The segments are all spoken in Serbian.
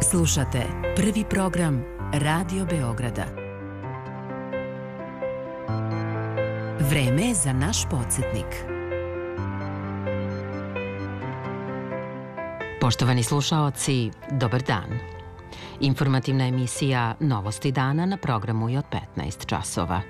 Slušate prvi program Radio Beograda. Vreme je za naš podsjetnik. Poštovani slušaoci, dobar dan. Informativna emisija Novosti dana na programu je od 15 časova.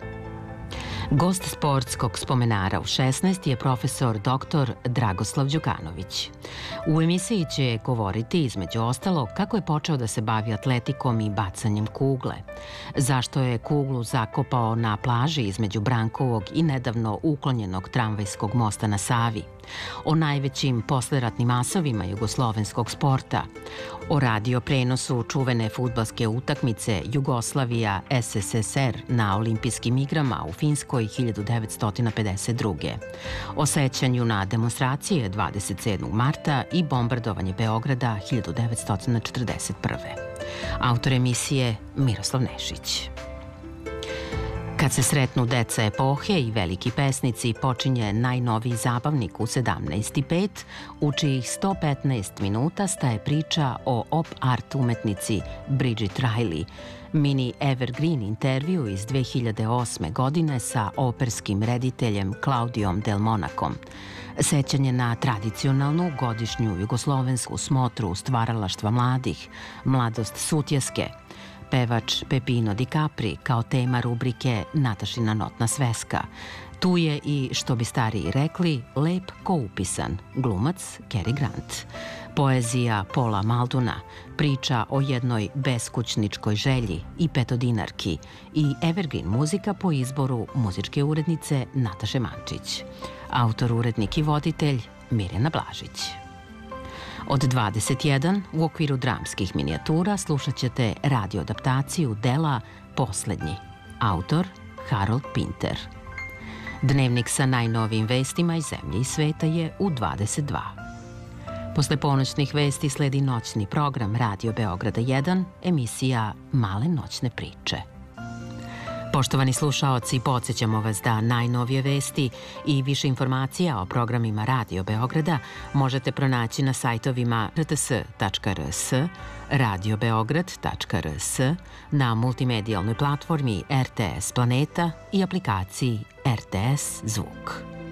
Gost sportskog spomenara u 16 je profesor dr. Dragoslav Đukanović. U emisiji će govoriti između ostalog kako je počeo da se bavi atletikom i bacanjem kugle, zašto je kuglu zakopao na plaži između Brankovog i nedavno uklonjenog tramvajskog mosta na Savi, o najvećim posleratnim asovima jugoslovenskog sporta, o radio prenosu čuvene fudbalske utakmice Jugoslavija-SSSR na olimpijskim igrama u Finskoj 1952. O sećanju na demonstracije 27. marta i bombardovanje Beograda 1941. Autor emisije Miroslav Nešić. Kad se sretnu deca epohe i veliki pesnici, počinje najnoviji zabavnik u 17:05, u čijih 115 minuta staje priča o op-art umetnici Bridget Riley, mini evergreen intervju iz 2008. godine sa operskim rediteljem Klaudijom Del Monakom, sećanje na tradicionalnu godišnju jugoslovensku smotru stvaralaštva mladih, Mladost Sutjeske, pevač Pepino Di Capri kao tema rubrike Natašina notna sveska. Tu je i, što bi stariji rekli, lep ko upisan, glumac Cary Grant. Poezija Pola Malduna, priča o jednoj beskućničkoj želji i petodinarki i evergreen muzika po izboru muzičke urednice Nataše Mančić. Autor, urednik i voditelj Mirjana Blažić. Od 21 u okviru dramskih minijatura slušat ćete radio adaptaciju dela Poslednji. Autor Harold Pinter. Dnevnik sa najnovijim vestima iz zemlje i sveta je u 22. Posle ponoćnih vesti sledi noćni program Radio Beograda 1, emisija Male noćne priče. Poštovani slušaoci, podsjećamo vas da najnovije vesti i više informacija o programima Radio Beograda možete pronaći na sajtovima rts.rs, radiobeograd.rs, na multimedijalnoj platformi RTS Planeta i aplikaciji RTS Zvuk.